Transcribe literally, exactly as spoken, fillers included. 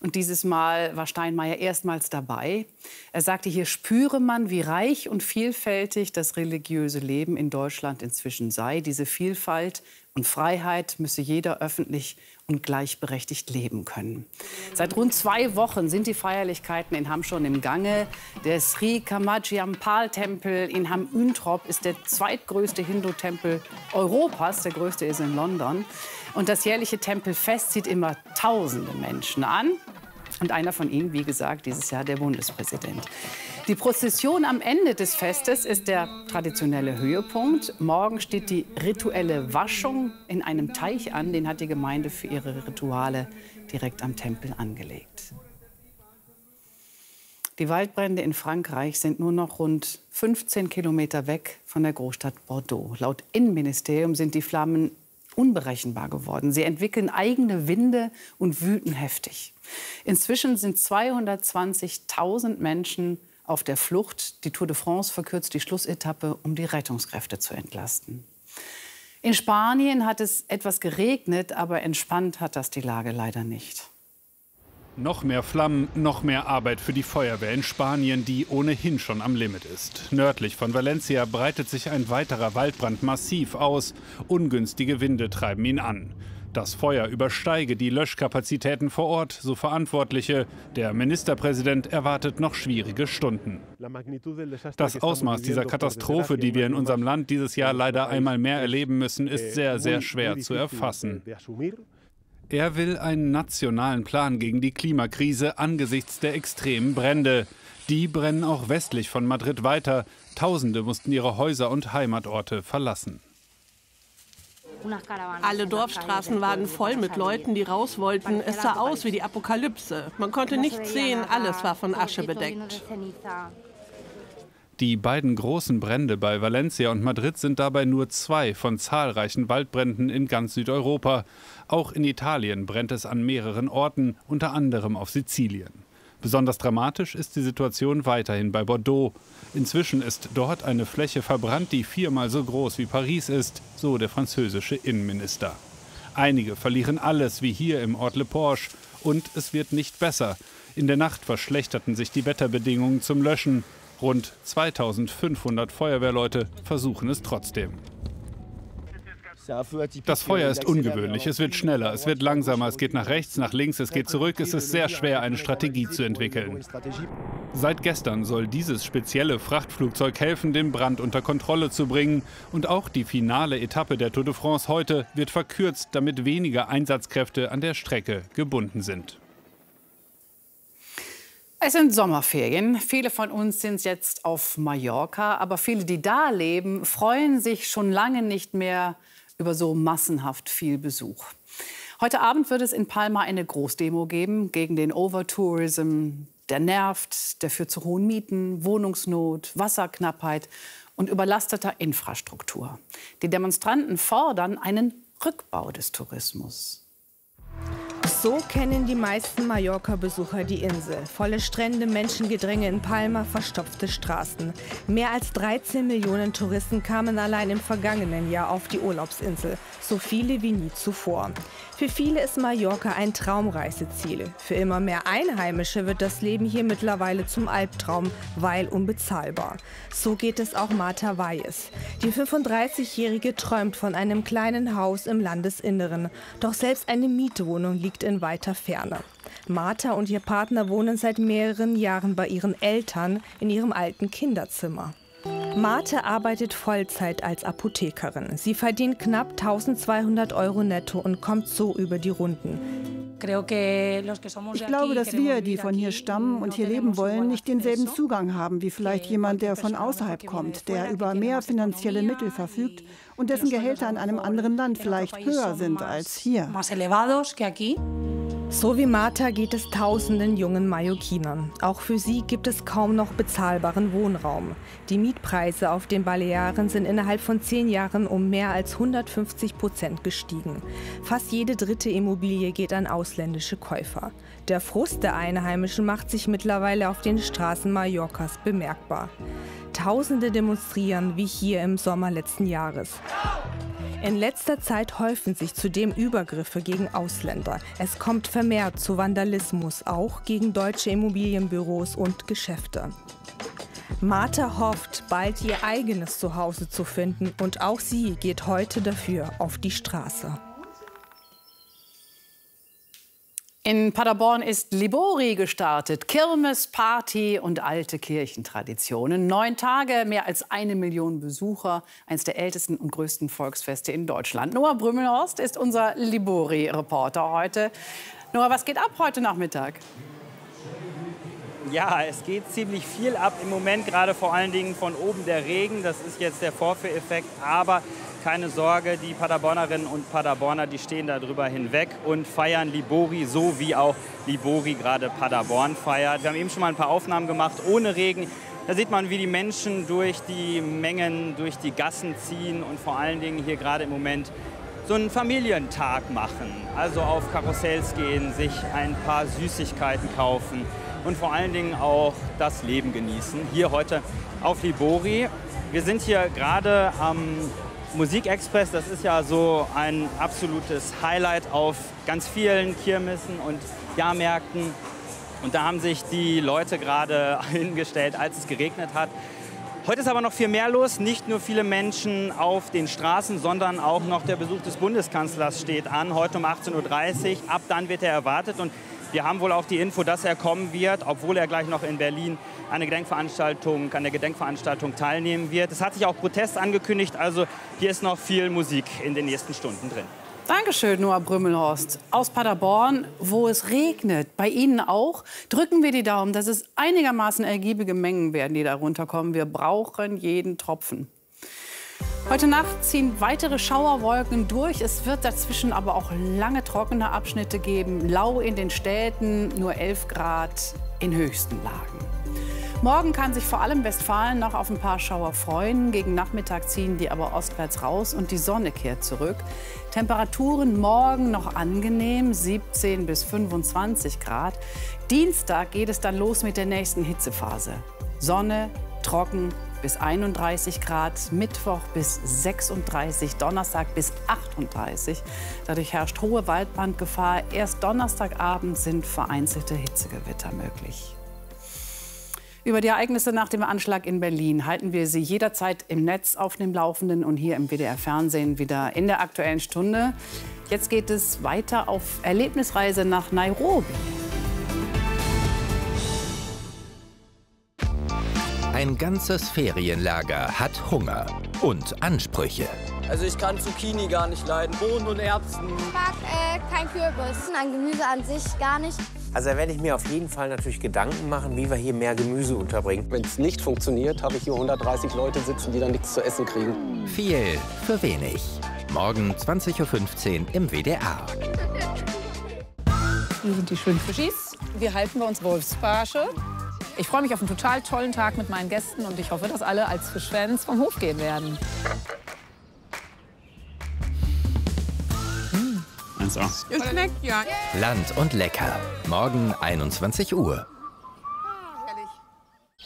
Und dieses Mal war Steinmeier erstmals dabei. Er sagte, hier spüre man, wie reich und vielfältig das religiöse Leben in Deutschland inzwischen sei. Diese Vielfalt und Freiheit müsse jeder öffentlich und gleichberechtigt leben können. Seit rund zwei Wochen sind die Feierlichkeiten in Hamm schon im Gange. Der Sri Kamajampal-Tempel in Hamm-Üntrop ist der zweitgrößte Hindu-Tempel Europas. Der größte ist in London. Und das jährliche Tempelfest zieht immer tausende Menschen an. Und einer von ihnen, wie gesagt, dieses Jahr der Bundespräsident. Die Prozession am Ende des Festes ist der traditionelle Höhepunkt. Morgen steht die rituelle Waschung in einem Teich an. Den hat die Gemeinde für ihre Rituale direkt am Tempel angelegt. Die Waldbrände in Frankreich sind nur noch rund fünfzehn Kilometer weg von der Großstadt Bordeaux. Laut Innenministerium sind die Flammen unberechenbar geworden. Sie entwickeln eigene Winde und wüten heftig. Inzwischen sind zweihundertzwanzigtausend Menschen auf der Flucht. Die Tour de France verkürzt die Schlussetappe, um die Rettungskräfte zu entlasten. In Spanien hat es etwas geregnet, aber entspannt hat das die Lage leider nicht. Noch mehr Flammen, noch mehr Arbeit für die Feuerwehr in Spanien, die ohnehin schon am Limit ist. Nördlich von Valencia breitet sich ein weiterer Waldbrand massiv aus. Ungünstige Winde treiben ihn an. Das Feuer übersteige die Löschkapazitäten vor Ort, so Verantwortliche. Der Ministerpräsident erwartet noch schwierige Stunden. Das Ausmaß dieser Katastrophe, die wir in unserem Land dieses Jahr leider einmal mehr erleben müssen, ist sehr, sehr schwer zu erfassen. Er will einen nationalen Plan gegen die Klimakrise angesichts der extremen Brände. Die brennen auch westlich von Madrid weiter. Tausende mussten ihre Häuser und Heimatorte verlassen. Alle Dorfstraßen waren voll mit Leuten, die raus wollten. Es sah aus wie die Apokalypse. Man konnte nichts sehen, alles war von Asche bedeckt. Die beiden großen Brände bei Valencia und Madrid sind dabei nur zwei von zahlreichen Waldbränden in ganz Südeuropa. Auch in Italien brennt es an mehreren Orten, unter anderem auf Sizilien. Besonders dramatisch ist die Situation weiterhin bei Bordeaux. Inzwischen ist dort eine Fläche verbrannt, die viermal so groß wie Paris ist, so der französische Innenminister. Einige verlieren alles, wie hier im Ort Le Porche. Und es wird nicht besser. In der Nacht verschlechterten sich die Wetterbedingungen zum Löschen. Rund zweitausendfünfhundert Feuerwehrleute versuchen es trotzdem. Das Feuer ist ungewöhnlich, es wird schneller, es wird langsamer, es geht nach rechts, nach links, es geht zurück. Es ist sehr schwer, eine Strategie zu entwickeln. Seit gestern soll dieses spezielle Frachtflugzeug helfen, den Brand unter Kontrolle zu bringen. Und auch die finale Etappe der Tour de France heute wird verkürzt, damit weniger Einsatzkräfte an der Strecke gebunden sind. Es sind Sommerferien. Viele von uns sind jetzt auf Mallorca. Aber viele, die da leben, freuen sich schon lange nicht mehr über so massenhaft viel Besuch. Heute Abend wird es in Palma eine Großdemo geben gegen den Overtourism. Der nervt, der führt zu hohen Mieten, Wohnungsnot, Wasserknappheit und überlasteter Infrastruktur. Die Demonstranten fordern einen Rückbau des Tourismus. So kennen die meisten Mallorca-Besucher die Insel. Volle Strände, Menschengedränge in Palma, verstopfte Straßen. Mehr als dreizehn Millionen Touristen kamen allein im vergangenen Jahr auf die Urlaubsinsel. So viele wie nie zuvor. Für viele ist Mallorca ein Traumreiseziel. Für immer mehr Einheimische wird das Leben hier mittlerweile zum Albtraum, weil unbezahlbar. So geht es auch Marta Valles. Die fünfunddreißigjährige träumt von einem kleinen Haus im Landesinneren. Doch selbst eine Mietwohnung liegt in weiter Ferne. Marta und ihr Partner wohnen seit mehreren Jahren bei ihren Eltern in ihrem alten Kinderzimmer. Marta arbeitet Vollzeit als Apothekerin. Sie verdient knapp eintausendzweihundert Euro netto und kommt so über die Runden. Ich glaube, dass wir, die von hier stammen und hier leben wollen, nicht denselben Zugang haben wie vielleicht jemand, der von außerhalb kommt, der über mehr finanzielle Mittel verfügt und dessen Gehälter in einem anderen Land vielleicht höher sind als hier. So wie Marta geht es tausenden jungen Mallorquinern. Auch für sie gibt es kaum noch bezahlbaren Wohnraum. Die Mietpreise auf den Balearen sind innerhalb von zehn Jahren um mehr als hundertfünfzig Prozent gestiegen. Fast jede dritte Immobilie geht an ausländische Käufer. Der Frust der Einheimischen macht sich mittlerweile auf den Straßen Mallorcas bemerkbar. Tausende demonstrieren wie hier im Sommer letzten Jahres. In letzter Zeit häufen sich zudem Übergriffe gegen Ausländer. Es kommt vermehrt zu Vandalismus, auch gegen deutsche Immobilienbüros und Geschäfte. Martha hofft, bald ihr eigenes Zuhause zu finden, und auch sie geht heute dafür auf die Straße. In Paderborn ist Libori gestartet. Kirmes, Party und alte Kirchentraditionen. Neun Tage, mehr als eine Million Besucher. Eines der ältesten und größten Volksfeste in Deutschland. Noah Brümmelhorst ist unser Libori-Reporter heute. Noah, was geht ab heute Nachmittag? Ja, es geht ziemlich viel ab im Moment, gerade vor allen Dingen von oben der Regen. Das ist jetzt der Vorführeffekt, aber keine Sorge, die Paderbornerinnen und Paderborner, die stehen da drüber hinweg und feiern Libori, so wie auch Libori gerade Paderborn feiert. Wir haben eben schon mal ein paar Aufnahmen gemacht ohne Regen. Da sieht man, wie die Menschen durch die Mengen, durch die Gassen ziehen und vor allen Dingen hier gerade im Moment so einen Familientag machen. Also auf Karussells gehen, sich ein paar Süßigkeiten kaufen und vor allen Dingen auch das Leben genießen. Hier heute auf Libori. Wir sind hier gerade am Musikexpress. Das ist ja so ein absolutes Highlight auf ganz vielen Kirmessen und Jahrmärkten. Und da haben sich die Leute gerade hingestellt, als es geregnet hat. Heute ist aber noch viel mehr los. Nicht nur viele Menschen auf den Straßen, sondern auch noch der Besuch des Bundeskanzlers steht an. Heute um achtzehn Uhr dreißig. Ab dann wird er erwartet. Und wir haben wohl auch die Info, dass er kommen wird, obwohl er gleich noch in Berlin eine Gedenkveranstaltung, an der Gedenkveranstaltung teilnehmen wird. Es hat sich auch Protest angekündigt, also hier ist noch viel Musik in den nächsten Stunden drin. Dankeschön, Noah Brümmelhorst. Aus Paderborn, wo es regnet. Bei Ihnen auch. Drücken wir die Daumen, dass es einigermaßen ergiebige Mengen werden, die da runterkommen. Wir brauchen jeden Tropfen. Heute Nacht ziehen weitere Schauerwolken durch. Es wird dazwischen aber auch lange trockene Abschnitte geben. Lau in den Städten, nur elf Grad in höchsten Lagen. Morgen kann sich vor allem Westfalen noch auf ein paar Schauer freuen. Gegen Nachmittag ziehen die aber ostwärts raus und die Sonne kehrt zurück. Temperaturen morgen noch angenehm, siebzehn bis fünfundzwanzig Grad. Dienstag geht es dann los mit der nächsten Hitzephase. Sonne, trocken bis einunddreißig Grad, Mittwoch bis sechsunddreißig, Donnerstag bis achtunddreißig. Dadurch herrscht hohe Waldbrandgefahr. Erst Donnerstagabend sind vereinzelte Hitzegewitter möglich. Über die Ereignisse nach dem Anschlag in Berlin halten wir Sie jederzeit im Netz auf dem Laufenden und hier im W D R-Fernsehen wieder in der Aktuellen Stunde. Jetzt geht es weiter auf Erlebnisreise nach Nairobi. Ein ganzes Ferienlager hat Hunger und Ansprüche. Also ich kann Zucchini gar nicht leiden. Bohnen und Erbsen. Ich mag äh, kein Kürbis. Ein Gemüse an sich gar nicht. Also da werde ich mir auf jeden Fall natürlich Gedanken machen, wie wir hier mehr Gemüse unterbringen. Wenn es nicht funktioniert, habe ich hier hundertdreißig Leute sitzen, die dann nichts zu essen kriegen. Viel für wenig. Morgen zwanzig Uhr fünfzehn im W D R. Hier sind die schönen Fischis. Wir halten bei uns Wolfsbarsche. Ich freue mich auf einen total tollen Tag mit meinen Gästen und ich hoffe, dass alle als Fischfans vom Hof gehen werden. eins A. Es schmeckt ja. Land und lecker. Morgen einundzwanzig Uhr.